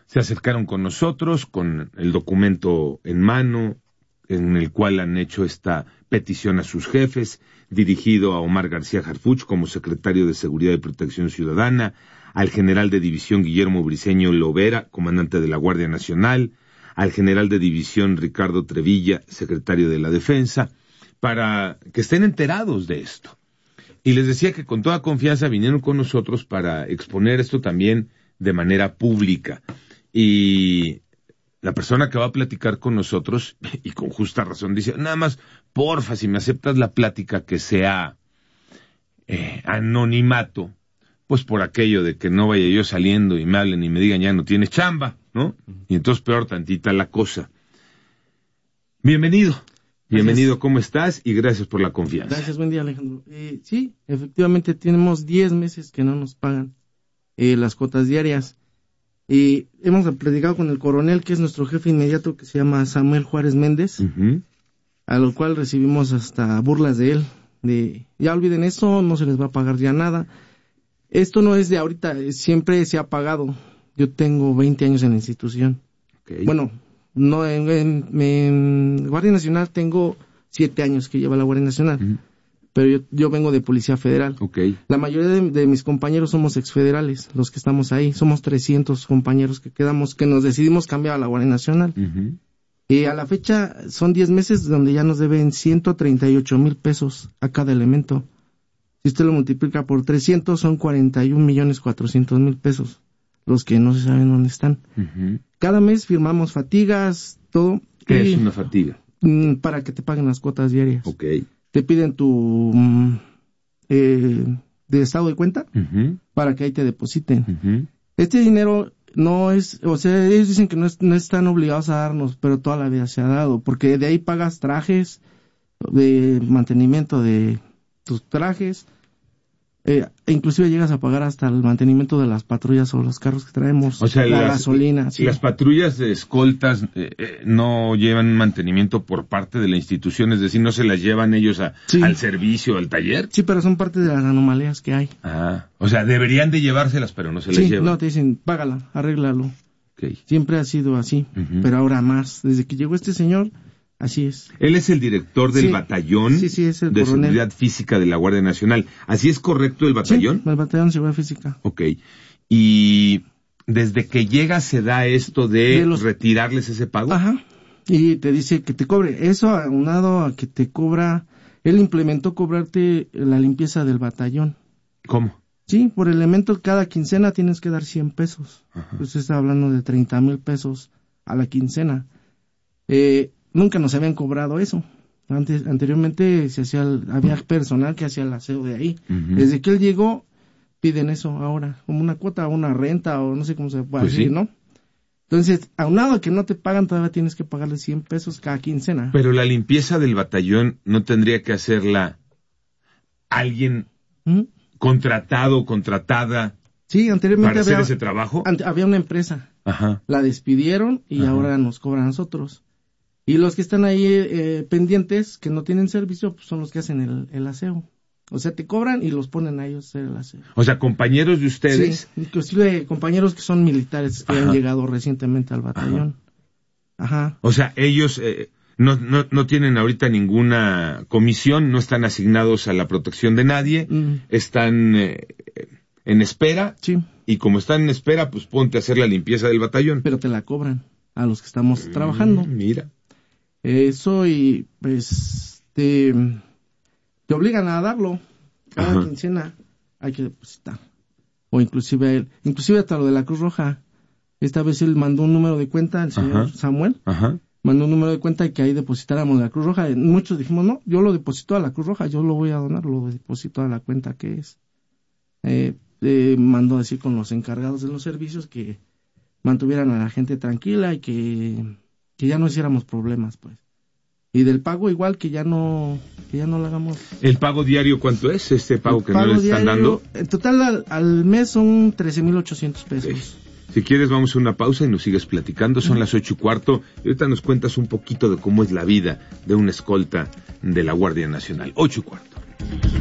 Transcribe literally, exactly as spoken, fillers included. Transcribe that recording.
se acercaron con nosotros, con el documento en mano, en el cual han hecho esta petición a sus jefes, dirigido a Omar García Harfuch como secretario de Seguridad y Protección Ciudadana, al general de división Guillermo Briceño Lovera, comandante de la Guardia Nacional, al general de división Ricardo Trevilla, secretario de la Defensa, para que estén enterados de esto. Y les decía que con toda confianza vinieron con nosotros para exponer esto también de manera pública. Y la persona que va a platicar con nosotros, y con justa razón, dice, nada más, porfa, si me aceptas la plática que sea eh, anonimato, pues por aquello de que no vaya yo saliendo y me hablen y me digan ya no tienes chamba, ¿no? Y entonces peor tantita la cosa. Bienvenido. Bienvenido, gracias. ¿Cómo estás? Y gracias por la confianza. Gracias, buen día, Alejandro. Eh, sí, efectivamente tenemos diez meses que no nos pagan eh, las cuotas diarias. Y hemos platicado con el coronel, que es nuestro jefe inmediato, que se llama Samuel Juárez Méndez, uh-huh. a lo cual recibimos hasta burlas de él, de ya olviden eso, no se les va a pagar ya nada. Esto no es de ahorita, siempre se ha pagado. Yo tengo veinte años en la institución. Okay. Bueno, no en, en, en Guardia Nacional tengo siete años que lleva la Guardia Nacional, uh-huh. pero yo, yo vengo de Policía Federal. Okay. La mayoría de, de mis compañeros somos exfederales, los que estamos ahí. Somos trescientos compañeros que quedamos, que nos decidimos cambiar a la Guardia Nacional. Uh-huh. Y a la fecha son diez meses donde ya nos deben ciento treinta y ocho mil pesos a cada elemento. Si usted lo multiplica por trescientos, son cuarenta y un millones cuatrocientos mil pesos, los que no se saben dónde están. Uh-huh. Cada mes firmamos fatigas, todo. ¿Qué y, es una fatiga? Para que te paguen las cuotas diarias. Okay. Te piden tu eh, de estado de cuenta uh-huh. para que ahí te depositen. Uh-huh. Este dinero no es, o sea, ellos dicen que no, es, no están obligados a darnos, pero toda la vida se ha dado, porque de ahí pagas trajes, de mantenimiento de tus trajes, eh, e inclusive llegas a pagar hasta el mantenimiento de las patrullas o los carros que traemos, o sea, la las, gasolina. Sí. Las patrullas de escoltas eh, eh, no llevan mantenimiento por parte de la institución, es decir, no se las llevan ellos a, sí. al servicio, al taller. Sí, pero son parte de las anomalías que hay. Ah, o sea, deberían de llevárselas, pero no se sí, las llevan. No, te dicen, págala, arréglalo. Okay. Siempre ha sido así, uh-huh. pero ahora más. Desde que llegó este señor, así es. Él es el director del sí. batallón sí, sí, es el de coronel. Seguridad Física de la Guardia Nacional. ¿Así es correcto el batallón? Sí, el batallón de Seguridad Física. Ok. Y desde que llega se da esto de, de los... retirarles ese pago. Ajá. Y te dice que te cobre. Eso aunado a que te cobra, él implementó cobrarte la limpieza del batallón. ¿Cómo? Sí, por elemento cada quincena tienes que dar cien pesos. Ajá. Usted está hablando de treinta mil pesos a la quincena. Eh... Nunca nos habían cobrado eso. Antes, anteriormente se hacía, el, había personal que hacía el aseo de ahí. Uh-huh. Desde que él llegó, piden eso ahora, como una cuota, una renta, o no sé cómo se puede pues decir, sí. ¿no? Entonces, aunado a que no te pagan, todavía tienes que pagarle cien pesos cada quincena. Pero la limpieza del batallón no tendría que hacerla alguien ¿Mm? contratado, contratada. Sí, anteriormente para había, hacer ese trabajo. Ante, había una empresa. Ajá. La despidieron y Ajá. ahora nos cobran a nosotros. Y los que están ahí eh, pendientes, que no tienen servicio, pues son los que hacen el, el aseo. O sea, te cobran y los ponen a ellos a hacer el aseo. O sea, compañeros de ustedes. Sí, inclusive compañeros que son militares que Ajá. han llegado recientemente al batallón. Ajá. Ajá. O sea, ellos eh, no, no, no tienen ahorita ninguna comisión, no están asignados a la protección de nadie, mm. están eh, en espera. Sí. Y como están en espera, pues ponte a hacer la limpieza del batallón. Pero te la cobran a los que estamos mm, trabajando. Mira. Eso y pues te, te obligan a darlo cada Ajá. quincena hay que depositar, o inclusive inclusive hasta lo de la Cruz Roja. Esta vez él mandó un número de cuenta, el señor Ajá. Samuel Ajá. mandó un número de cuenta y que ahí depositáramos la Cruz Roja. Muchos dijimos, no, yo lo deposito a la Cruz Roja, yo lo voy a donar, lo deposito a la cuenta que es. Eh, eh, mandó a decir con los encargados de los servicios que mantuvieran a la gente tranquila y que que ya no hiciéramos problemas, pues. Y del pago igual, que ya no que ya no lo hagamos. ¿El pago diario cuánto es, este pago el que pago no le están diario, dando? En total al, al mes son trece mil ochocientos pesos. Okay. Si quieres vamos a una pausa y nos sigues platicando, son uh-huh. las ocho y cuarto, y ahorita nos cuentas un poquito de cómo es la vida de una escolta de la Guardia Nacional. Ocho y cuarto.